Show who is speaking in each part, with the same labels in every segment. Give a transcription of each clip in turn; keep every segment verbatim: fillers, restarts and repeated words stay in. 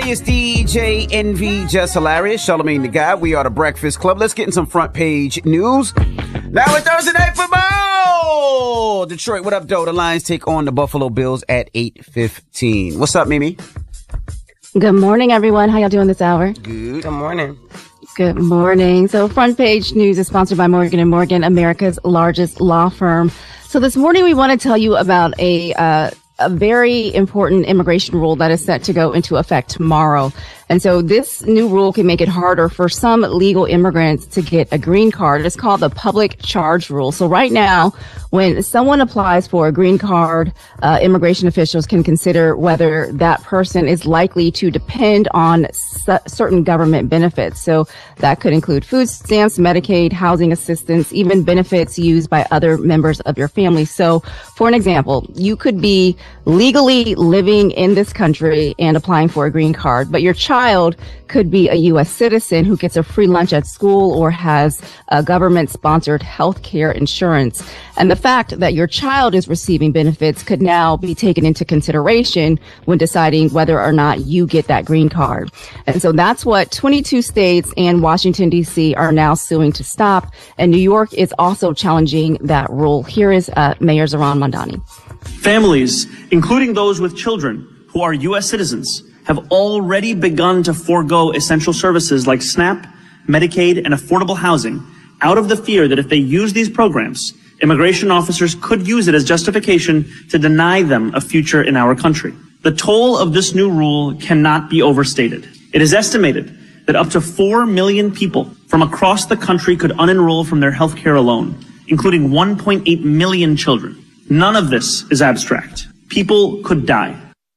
Speaker 1: It's D J N V, Just Hilarious, Charlamagne the Guy. We are the Breakfast Club. Let's get in some front page news. Now it's Thursday Night Football. Detroit, what up, though? The Lions take on the Buffalo Bills at eight fifteen. What's up, Mimi?
Speaker 2: Good morning, everyone. How y'all doing this hour?
Speaker 1: Good.
Speaker 3: Good morning.
Speaker 2: Good morning. So front page news is sponsored by Morgan and Morgan, America's largest law firm. So this morning we want to tell you about a uh, a very important immigration rule that is set to go into effect tomorrow. And so this new rule can make it harder for some legal immigrants to get a green card. It's called the public charge rule. So right now, when someone applies for a green card, uh, immigration officials can consider whether that person is likely to depend on c- certain government benefits. So that could include food stamps, Medicaid, housing assistance, even benefits used by other members of your family. So for an example, you could be legally living in this country and applying for a green card, but your child could be a U S citizen who gets a free lunch at school or has a government-sponsored health care insurance. And the fact that your child is receiving benefits could now be taken into consideration when deciding whether or not you get that green card. And so that's what twenty-two states and Washington, D C are now suing to stop. And New York is also challenging that rule. Here is uh, Mayor Zohran Mamdani.
Speaker 4: Families, including those with children who are U S citizens, have already begun to forego essential services like SNAP, Medicaid, and affordable housing out of the fear that if they use these programs, immigration officers could use it as justification to deny them a future in our country. The toll of this new rule cannot be overstated. It is estimated that up to four million people from across the country could unenroll from their health care alone, including one point eight million children. None of this is abstract. People could die.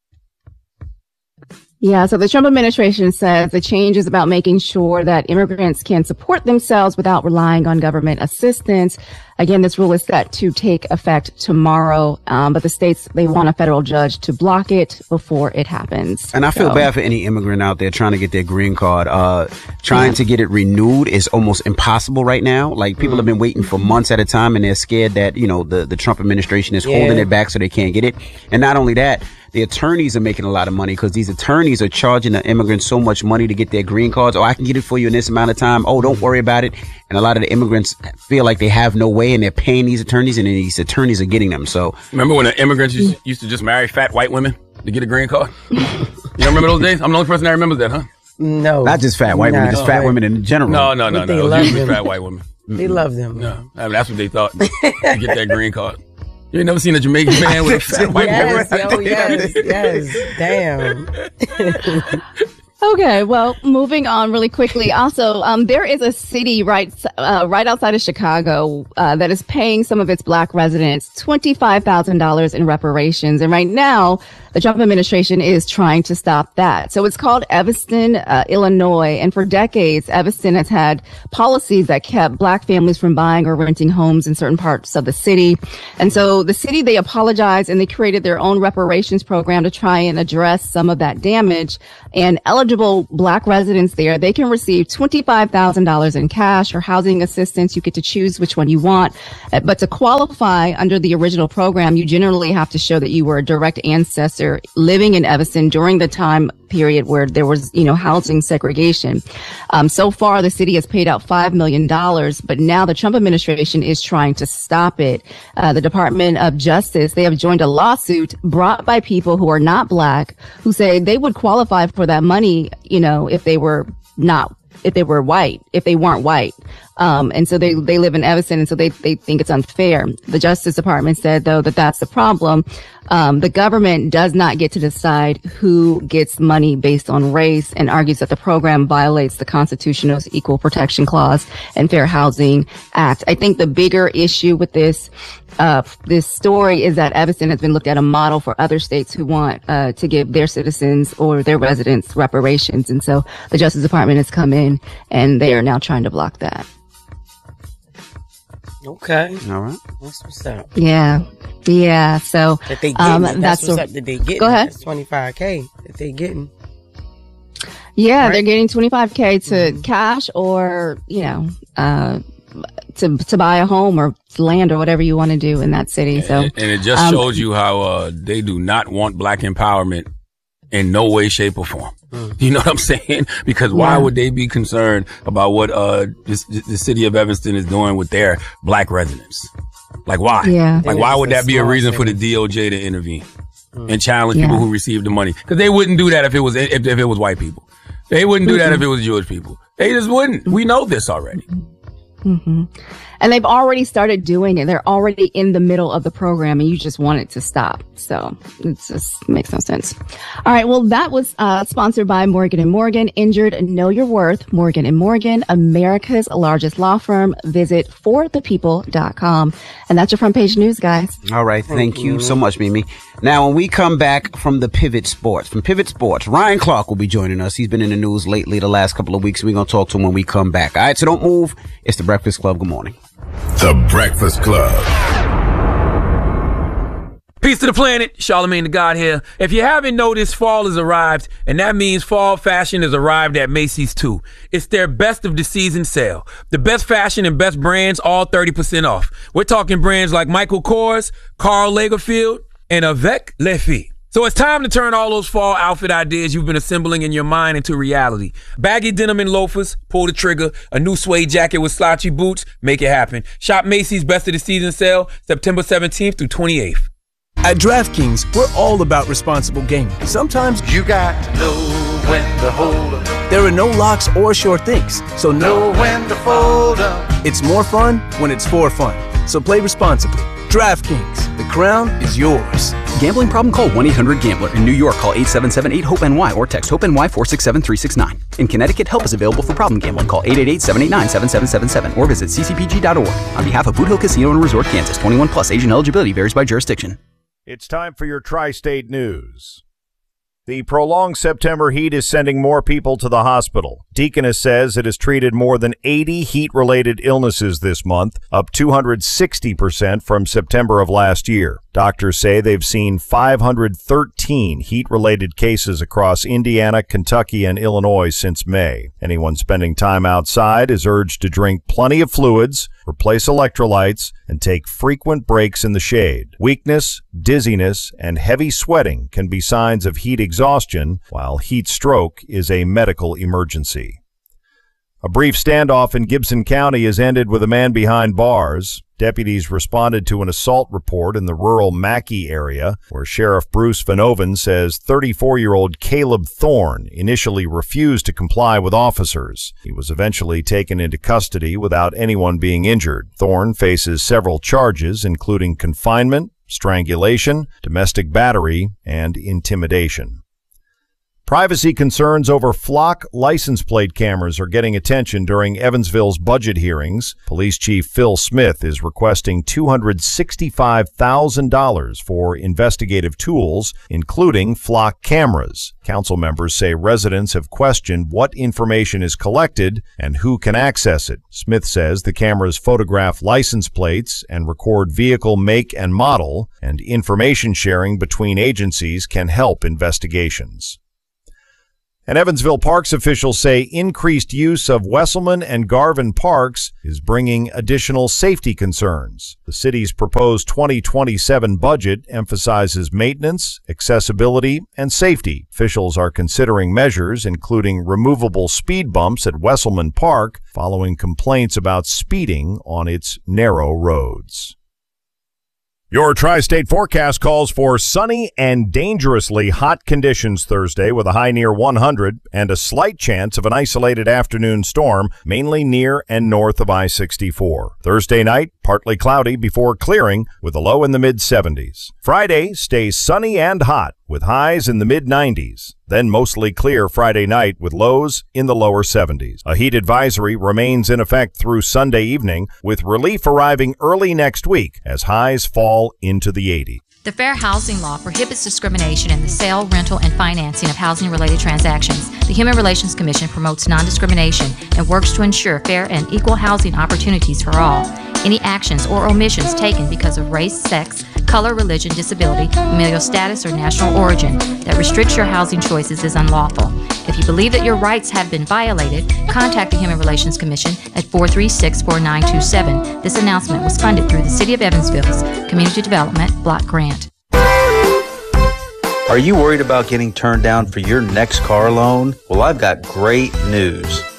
Speaker 2: Yeah, so the Trump administration says the change is about making sure that immigrants can support themselves without relying on government assistance. Again, this rule is set to take effect tomorrow, um, but the states, they want a federal judge to block it before it happens.
Speaker 1: And I feel
Speaker 2: so.
Speaker 1: bad for any immigrant out there trying to get their green card. Uh, trying yeah. to get it renewed is almost impossible right now. Like, people mm. have been waiting for months at a time, and they're scared that, you know, the, the Trump administration is yeah. holding it back so they can't get it. And not only that, the attorneys are making a lot of money because these attorneys are charging the immigrants so much money to get their green cards. Oh, I can get it for you in this amount of time. Oh, don't worry about it. And a lot of the immigrants feel like they have no way, and they're paying these attorneys, and then these attorneys are getting them. So
Speaker 5: remember when the immigrants used, used to just marry fat white women to get a green card? You don't remember those days? I'm the only person that remembers that, huh?
Speaker 3: No.
Speaker 1: Not just fat white women, just fat right. women in general.
Speaker 5: No, no, no,
Speaker 3: they
Speaker 5: no.
Speaker 3: Love
Speaker 5: Usually
Speaker 3: them.
Speaker 5: fat white women.
Speaker 3: They love them.
Speaker 5: No, I mean, that's what they thought to get that green card. You ain't never seen a Jamaican man with a fat white
Speaker 3: yes,
Speaker 5: woman?
Speaker 3: Oh, yes, yes. Damn.
Speaker 2: Okay, well, moving on really quickly. Also, um, there is a city right, uh, right outside of Chicago, uh, that is paying some of its black residents twenty-five thousand dollars in reparations. And right now, the Trump administration is trying to stop that. So it's called Evanston, uh, Illinois. And for decades, Evanston has had policies that kept black families from buying or renting homes in certain parts of the city. And so the city, they apologized and they created their own reparations program to try and address some of that damage. And eligible black residents there, they can receive twenty-five thousand dollars in cash or housing assistance. You get to choose which one you want. But to qualify under the original program, you generally have to show that you were a direct ancestor living in Evanston during the time period where there was, you know, housing segregation. Um, so far, the city has paid out five million dollars, but now the Trump administration is trying to stop it. Uh, the Department of Justice, they have joined a lawsuit brought by people who are not black, who say they would qualify for that money, you know, if they were not, if they were white, if they weren't white. Um, and so they, they live in Evanston, and so they, they think it's unfair. The Justice Department said, though, that that's the problem. Um, the government does not get to decide who gets money based on race, and argues that the program violates the Constitutional Equal Protection Clause and Fair Housing Act. I think the bigger issue with this, uh, this story is that Evanston has been looked at a model for other states who want, uh, to give their citizens or their residents reparations. And so the Justice Department has come in and they are now trying to block that.
Speaker 3: Okay.
Speaker 1: All right.
Speaker 3: That's what's up.
Speaker 2: Yeah. Yeah. So
Speaker 3: that they getting,
Speaker 2: um,
Speaker 3: that's,
Speaker 2: that's
Speaker 3: what's
Speaker 2: a,
Speaker 3: up that they getting.
Speaker 2: Go ahead.
Speaker 3: That's twenty-five K that they getting.
Speaker 2: Yeah,
Speaker 3: right?
Speaker 2: They're getting twenty-five K to
Speaker 3: mm-hmm.
Speaker 2: cash or, you know, uh, to to buy a home or land or whatever you want to do in that city. So
Speaker 5: and, and it just
Speaker 2: um,
Speaker 5: shows you how uh, they do not want black empowerment In no way, shape, or form. Mm. You know what I'm saying? Because why yeah. would they be concerned about what uh this, the city of Evanston is doing with their black residents? Like why?
Speaker 2: Yeah.
Speaker 5: Like why would that be a reason for the D O J to intervene mm. and challenge yeah. people who received the money? Because they wouldn't do that if it was if, if it was white people. They wouldn't do mm-hmm. that if it was Jewish people. They just wouldn't. We know this already.
Speaker 2: Mm-hmm. And they've already started doing it. They're already in the middle of the program and you just want it to stop. So it just makes no sense. All right. Well, that was uh, sponsored by Morgan and Morgan. Injured, know your worth. Morgan and Morgan, America's largest law firm. Visit for the people dot com. And that's your front page news, guys.
Speaker 1: All right. Thank you so much, Mimi. Now, when we come back from the Pivot Sports, from Pivot Sports, Ryan Clark will be joining us. He's been in the news lately the last couple of weeks. We're going to talk to him when we come back. All right. So don't move. It's the Breakfast Club. Good morning.
Speaker 6: The Breakfast Club.
Speaker 7: Peace to the planet. Charlamagne the God here. If you haven't noticed, fall has arrived, and that means fall fashion has arrived at Macy's too. It's their best of the season sale. The best fashion and best brands, all thirty percent off. We're talking brands like Michael Kors, Karl Lagerfeld, and Avec Les Filles. So it's time to turn all those fall outfit ideas you've been assembling in your mind into reality. Baggy denim and loafers, pull the trigger. A new suede jacket with slouchy boots, make it happen. Shop Macy's Best of the Season sale, September seventeenth through twenty-eighth.
Speaker 8: At DraftKings, we're all about responsible gaming. Sometimes
Speaker 9: you got to know when to hold up.
Speaker 8: There are no locks or sure things, so
Speaker 9: know when to fold up.
Speaker 8: It's more fun when it's for fun. So play responsibly. DraftKings, the crown is yours.
Speaker 10: Gambling problem? Call one eight hundred gambler. In New York, call eight seven seven eight hope N Y or text HOPE-NY four six seven three six nine. In Connecticut, help is available for problem gambling. Call eight eight eight seven eight nine seven seven seven seven or visit c c p g dot org. On behalf of Boot Hill Casino and Resort, Kansas, twenty-one plus, age and eligibility varies by jurisdiction.
Speaker 11: It's time for your Tri-State News. The prolonged September heat is sending more people to the hospital. Deaconess says it has treated more than eighty heat-related illnesses this month, up two hundred sixty percent from September of last year. Doctors say they've seen five hundred thirteen heat-related cases across Indiana, Kentucky, and Illinois since May. Anyone spending time outside is urged to drink plenty of fluids, replace electrolytes, and take frequent breaks in the shade. Weakness, dizziness, and heavy sweating can be signs of heat exhaustion, while heat stroke is a medical emergency. A brief standoff in Gibson County has ended with a man behind bars. Deputies responded to an assault report in the rural Mackey area, where Sheriff Bruce Vanoven says thirty-four-year-old Caleb Thorne initially refused to comply with officers. He was eventually taken into custody without anyone being injured. Thorne faces several charges, including confinement, strangulation, domestic battery, and intimidation. Privacy concerns over Flock license plate cameras are getting attention during Evansville's budget hearings. Police Chief Phil Smith is requesting two hundred sixty-five thousand dollars for investigative tools, including Flock cameras. Council members say residents have questioned what information is collected and who can access it. Smith says the cameras photograph license plates and record vehicle make and model, and information sharing between agencies can help investigations. And Evansville Parks officials say increased use of Wesselman and Garvin parks is bringing additional safety concerns. The city's proposed twenty twenty-seven budget emphasizes maintenance, accessibility, and safety. Officials are considering measures including removable speed bumps at Wesselman Park following complaints about speeding on its narrow roads. Your Tri-State forecast calls for sunny and dangerously hot conditions Thursday with a high near one hundred and a slight chance of an isolated afternoon storm, mainly near and north of I sixty-four. Thursday night, partly cloudy before clearing with a low in the mid seventies. Friday stays sunny and hot with highs in the mid nineties. Then mostly clear Friday night with lows in the lower seventies. A heat advisory remains in effect through Sunday evening, with relief arriving early next week as highs fall into the eighties.
Speaker 12: The Fair Housing Law prohibits discrimination in the sale, rental, and financing of housing-related transactions. The Human Relations Commission promotes non-discrimination and works to ensure fair and equal housing opportunities for all. Any actions or omissions taken because of race, sex, color, religion, disability, familial status, or national origin that restricts your housing choices is unlawful. If you believe that your rights have been violated, contact the Human Relations Commission at four three six, four nine two seven. This announcement was funded through the City of Evansville's Community Development Block Grant.
Speaker 13: Are you worried about getting turned down for your next car loan? Well, I've got great news.